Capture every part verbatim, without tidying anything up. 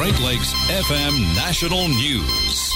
Great Lakes F M National News.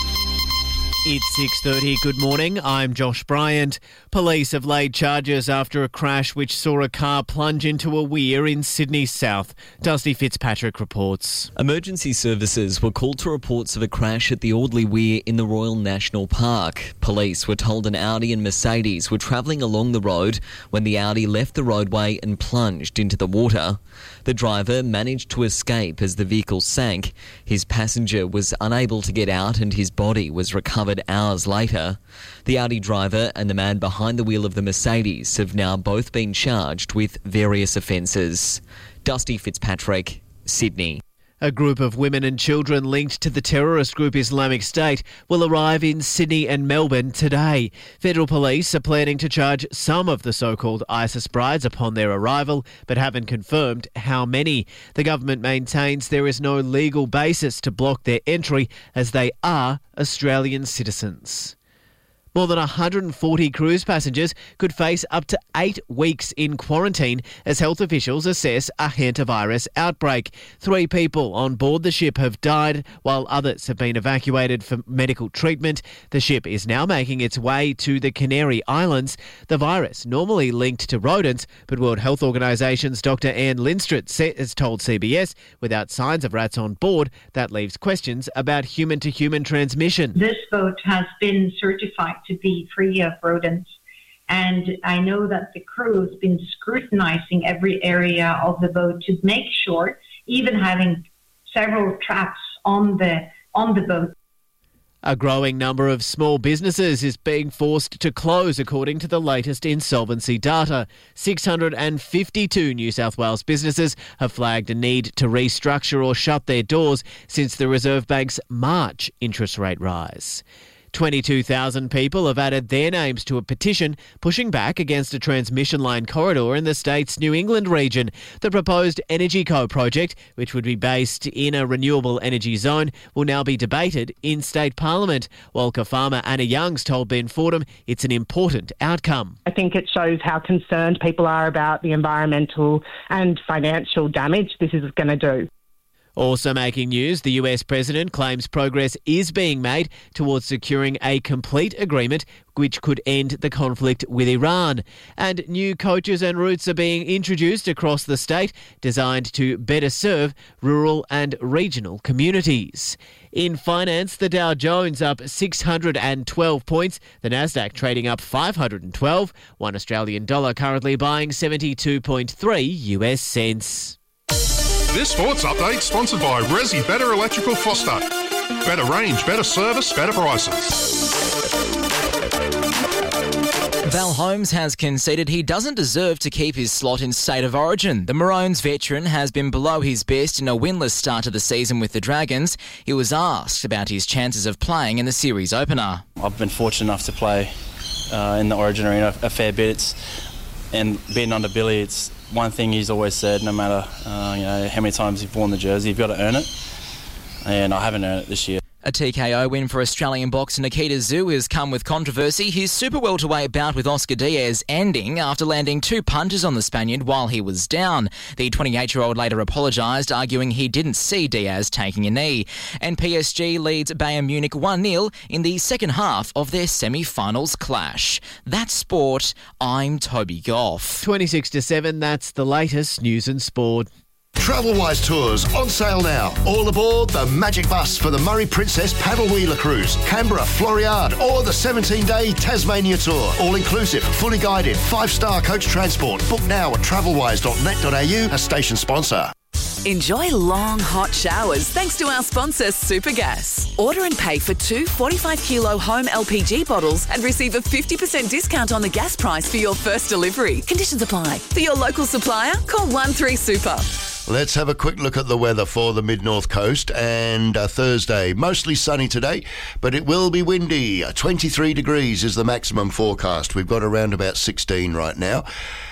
It's six thirty. Good morning. I'm Josh Bryant. Police have laid charges after a crash which saw a car plunge into a weir in Sydney South. Dusty Fitzpatrick reports. Emergency services were called to reports of a crash at the Audley Weir in the Royal National Park. Police were told an Audi and Mercedes were travelling along the road when the Audi left the roadway and plunged into the water. The driver managed to escape as the vehicle sank. His passenger was unable to get out and his body was recovered hours later. The Audi driver and the man behind the wheel of the Mercedes have now both been charged with various offences. Dusty Fitzpatrick, Sydney. A group of women and children linked to the terrorist group Islamic State will arrive in Sydney and Melbourne today. Federal police are planning to charge some of the so-called ISIS brides upon their arrival, but haven't confirmed how many. The government maintains there is no legal basis to block their entry as they are Australian citizens. More than one hundred forty cruise passengers could face up to eight weeks in quarantine as health officials assess a hantavirus outbreak. Three people on board the ship have died, while others have been evacuated for medical treatment. The ship is now making its way to the Canary Islands. The virus, normally linked to rodents, but World Health Organisation's Doctor Anne Lindstrom has told C B S, without signs of rats on board, that leaves questions about human-to-human transmission. This boat has been certified to be free of rodents. And I know that the crew has been scrutinizing every area of the boat to make sure, even having several traps on the on the boat. A growing number of small businesses is being forced to close, according to the latest insolvency data. six hundred fifty-two New South Wales businesses have flagged a need to restructure or shut their doors since the Reserve Bank's March interest rate rise. twenty-two thousand people have added their names to a petition pushing back against a transmission line corridor in the state's New England region. The proposed EnergyCo project, which would be based in a renewable energy zone, will now be debated in state parliament. Walker farmer Anna Young's told Ben Fordham it's an important outcome. I think it shows how concerned people are about the environmental and financial damage this is going to do. Also making news, the U S president claims progress is being made towards securing a complete agreement which could end the conflict with Iran. And new coaches and routes are being introduced across the state, designed to better serve rural and regional communities. In finance, the Dow Jones up six hundred twelve points, the Nasdaq trading up five hundred twelve, one Australian dollar currently buying seventy-two point three U S cents. This sports update sponsored by Resi Better Electrical Foster. Better range, better service, better prices. Val Holmes has conceded he doesn't deserve to keep his slot in State of Origin. The Maroons veteran has been below his best in a winless start to the season with the Dragons. He was asked about his chances of playing in the series opener. I've been fortunate enough to play uh, in the Origin arena a fair bit. It's, and being under Billy, it's one thing he's always said, no matter uh, you know how many times you've worn the jersey, you've got to earn it. And I haven't earned it this year. A T K O win for Australian boxer Nikita Tszyu has come with controversy. His super welterweight bout with Oscar Diaz ending after landing two punches on the Spaniard while he was down. The twenty-eight-year-old later apologised, arguing he didn't see Diaz taking a knee. And P S G leads Bayern Munich one nil in the second half of their semi-finals clash. That's sport. I'm Toby Goff. twenty-six to seven, that's the latest news and sport. Travelwise Tours on sale now. All aboard the Magic Bus for the Murray Princess Paddle Wheeler Cruise, Canberra, Floriade, or the seventeen-day Tasmania Tour. All inclusive, fully guided, five-star coach transport. Book now at travelwise dot net dot a u, a station sponsor. Enjoy long, hot showers thanks to our sponsor, Supergas. Order and pay for two forty-five kilo home L P G bottles and receive a fifty percent discount on the gas price for your first delivery. Conditions apply. For your local supplier, call one three super. Let's have a quick look at the weather for the mid-north coast. And uh, Thursday, mostly sunny today, but it will be windy. twenty-three degrees is the maximum forecast. We've got around about sixteen right now.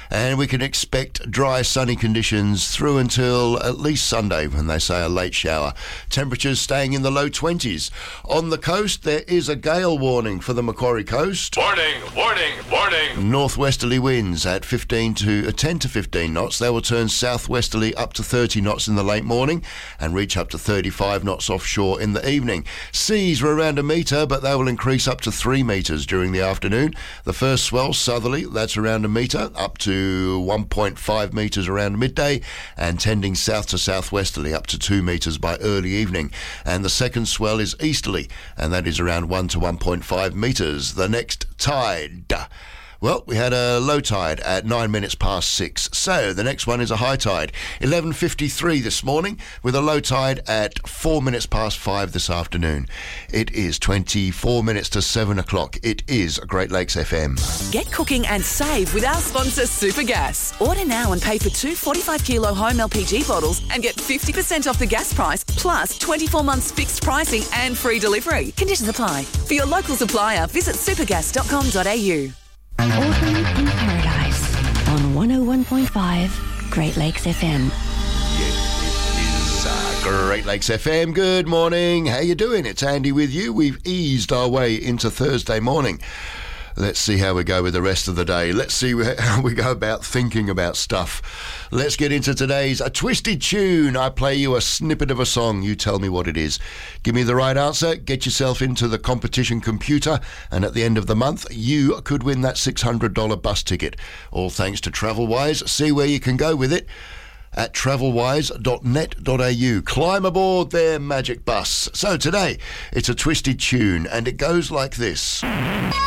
And we can expect dry, sunny conditions through until at least Sunday, when they say a late shower. Temperatures staying in the low twenties. On the coast, there is a gale warning for the Macquarie Coast. Warning, warning, warning. Northwesterly winds at fifteen to uh, ten to fifteen knots. They will turn southwesterly up to thirty knots in the late morning and reach up to thirty-five knots offshore in the evening. Seas were around a metre, but they will increase up to three metres during the afternoon. The first swell southerly, that's around a metre, up to one point five metres around midday, and tending south to southwesterly up to two metres by early evening. And the second swell is easterly, and that is around one to one point five metres. The next tide, well, we had a low tide at nine minutes past six. So the next one is a high tide, eleven fifty-three this morning, with a low tide at four minutes past five this afternoon. It is twenty-four minutes to seven o'clock. It is Great Lakes F M. Get cooking and save with our sponsor Supergas. Order now and pay for two forty-five kilo home L P G bottles and get fifty percent off the gas price, plus twenty-four months fixed pricing and free delivery. Conditions apply. For your local supplier, visit supergas dot com dot a u. Autumn in Paradise on one oh one point five Great Lakes F M. Yes, it is uh, Great Lakes F M. Good morning. How you doing? It's Andy with you. We've eased our way into Thursday morning. Let's see how we go with the rest of the day. Let's see how we go about thinking about stuff. Let's get into today's A Twisted Tune. I play you a snippet of a song. You tell me what it is. Give me the right answer. Get yourself into the competition computer. And at the end of the month, you could win that six hundred dollars bus ticket. All thanks to TravelWise. See where you can go with it at travel wise dot net dot a u. Climb aboard their magic bus. So today, it's A Twisted Tune, and it goes like this.